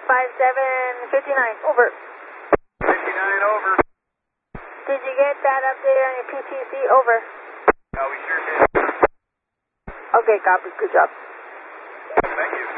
5759, over. 59 over. Did you get that update on your PTC? Over. We sure did. Okay, copy. Good job. Thank you.